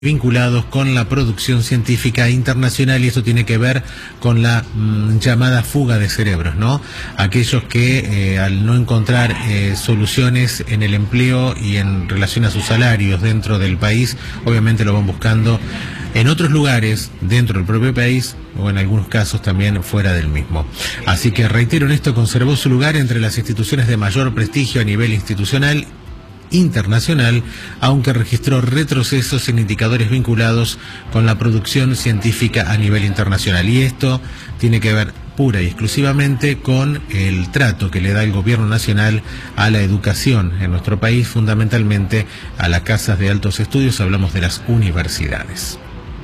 vinculados con la producción científica internacional, y esto tiene que ver con la llamada fuga de cerebros, ¿no? Aquellos que al no encontrar soluciones en el empleo y en relación a sus salarios dentro del país, obviamente lo van buscando en otros lugares dentro del propio país o en algunos casos también fuera del mismo. Así que reitero, en esto conservó su lugar entre las instituciones de mayor prestigio a nivel institucional internacional, aunque registró retrocesos en indicadores vinculados con la producción científica a nivel internacional. Y esto tiene que ver pura y exclusivamente con el trato que le da el gobierno nacional a la educación en nuestro país, fundamentalmente a las casas de altos estudios, hablamos de las universidades.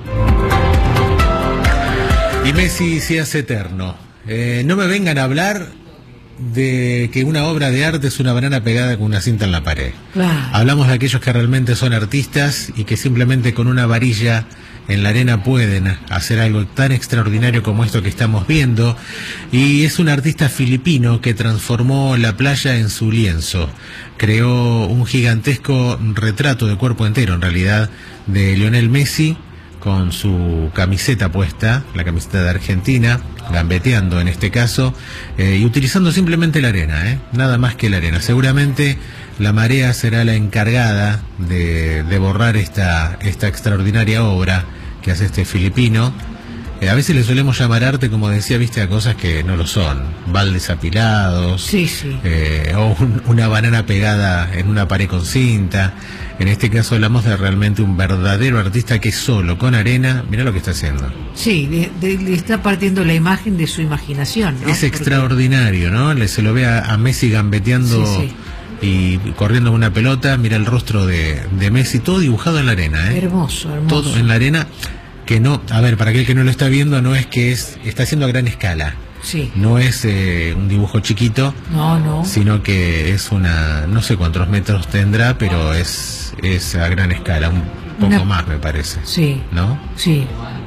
Y Messi se hace eterno. No me vengan a hablar de que una obra de arte es una banana pegada con una cinta en la pared. Claro. Hablamos de aquellos que realmente son artistas y que simplemente con una varilla en la arena pueden hacer algo tan extraordinario como esto que estamos viendo. Y es un artista filipino que transformó la playa en su lienzo. Creó un gigantesco retrato de cuerpo entero, en realidad, de Lionel Messi, con su camiseta puesta, la camiseta de Argentina, gambeteando en este caso, y utilizando simplemente la arena, nada más que la arena. Seguramente la marea será la encargada de borrar esta extraordinaria obra que hace este filipino. A veces le solemos llamar arte, como decía, viste, a cosas que no lo son, baldes apilados, sí. O una banana pegada en una pared con cinta. En este caso hablamos de realmente un verdadero artista que solo con arena, mirá lo que está haciendo. Sí, le está partiendo la imagen de su imaginación, ¿no? Es extraordinario, ¿no? Se lo ve a Messi gambeteando, sí. Y corriendo con una pelota, mira el rostro de Messi, todo dibujado en la arena, Hermoso, hermoso. Todo en la arena. Que no, a ver, para aquel que no lo está viendo, no es que está haciendo a gran escala. Sí. No es un dibujo chiquito. No. Sino que es no sé cuántos metros tendrá, pero es a gran escala, un poco más me parece. Sí. ¿No? Sí.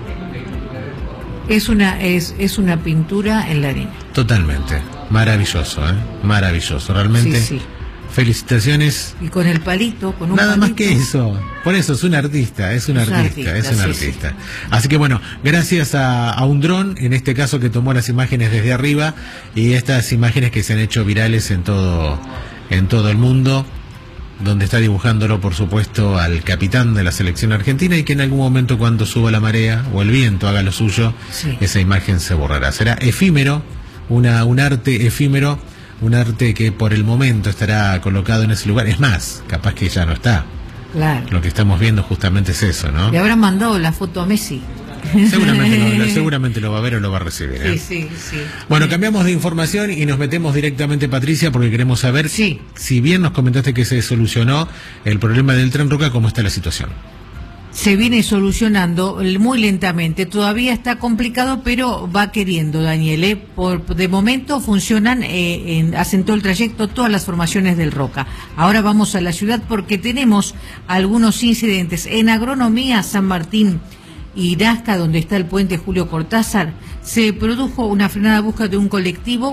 Es una pintura en la arena. Totalmente. Maravilloso, maravilloso. Realmente. Sí. Felicitaciones. Y con el palito, con un nada palito. Más que eso. Por eso es un artista, es un artista. Sí. Así que bueno, gracias a un dron, en este caso, que tomó las imágenes desde arriba, y estas imágenes que se han hecho virales en todo el mundo, donde está dibujándolo, por supuesto, al capitán de la selección argentina, y que en algún momento, cuando suba la marea o el viento haga lo suyo, esa imagen se borrará. Será efímero, un arte efímero. Un arte que por el momento estará colocado en ese lugar. Es más, capaz que ya no está. Claro. Lo que estamos viendo justamente es eso, ¿no? Le habrán mandado la foto a Messi. Seguramente lo va a ver o lo va a recibir. Sí. Bueno, cambiamos de información y nos metemos directamente, Patricia, porque queremos saber si bien nos comentaste que se solucionó el problema del Tren Roca, ¿cómo está la situación? Se viene solucionando muy lentamente, todavía está complicado, pero va queriendo, Daniel. De momento funcionan, hacen todo el trayecto todas las formaciones del Roca. Ahora vamos a la ciudad porque tenemos algunos incidentes. En Agronomía, San Martín y Nasca, donde está el puente Julio Cortázar, se produjo una frenada brusca de un colectivo,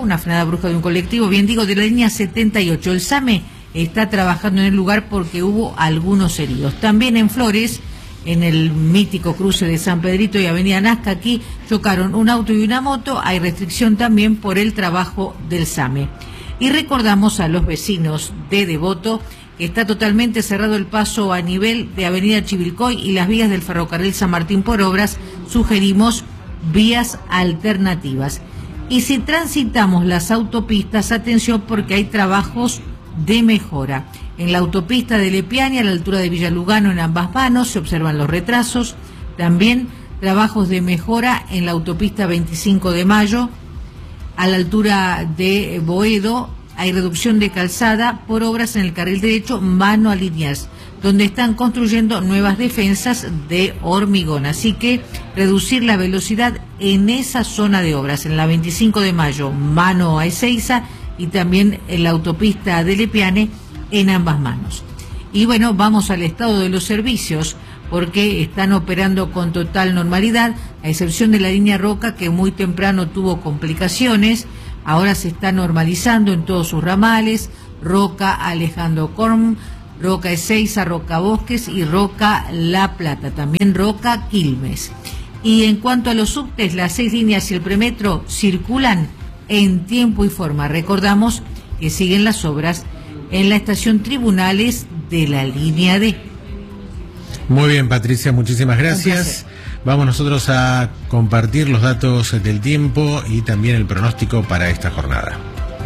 bien digo, de la línea 78. El SAME está trabajando en el lugar porque hubo algunos heridos. También en Flores, en el mítico cruce de San Pedrito y Avenida Nasca, aquí chocaron un auto y una moto. Hay restricción también por el trabajo del SAME. Y recordamos a los vecinos de Devoto que está totalmente cerrado el paso a nivel de Avenida Chivilcoy y las vías del ferrocarril San Martín por obras. Sugerimos vías alternativas. Y si transitamos las autopistas, atención, porque hay trabajos de mejora. En la autopista de Lepiani, a la altura de Villa Lugano, en ambas manos, se observan los retrasos. También trabajos de mejora en la autopista 25 de Mayo, a la altura de Boedo. Hay reducción de calzada por obras en el carril derecho, mano a Liniers, donde están construyendo nuevas defensas de hormigón. Así que reducir la velocidad en esa zona de obras, en la 25 de Mayo, mano a Ezeiza, y también en la autopista de Lepiane, en ambas manos. Y bueno, vamos al estado de los servicios, porque están operando con total normalidad, a excepción de la línea Roca, que muy temprano tuvo complicaciones. Ahora se está normalizando en todos sus ramales: Roca, Alejandro Korn, Roca Ezeiza, Roca Bosques y Roca La Plata, también Roca Quilmes. Y en cuanto a los subtes, las 6 líneas y el premetro circulan en tiempo y forma. Recordamos que siguen las obras en la estación Tribunales de la línea D. Muy bien, Patricia, muchísimas gracias. Vamos nosotros a compartir los datos del tiempo y también el pronóstico para esta jornada.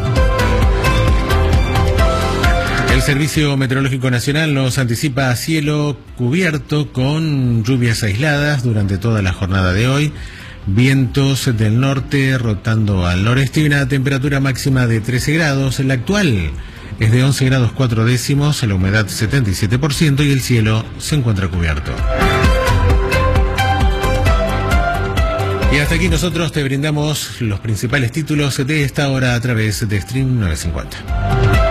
El Servicio Meteorológico Nacional nos anticipa cielo cubierto con lluvias aisladas durante toda la jornada de hoy, vientos del norte rotando al noreste y una temperatura máxima de 13 grados. La actual es de 11 grados 4 décimos, la humedad 77% y el cielo se encuentra cubierto. Y hasta aquí nosotros te brindamos los principales títulos de esta hora a través de Stream 950.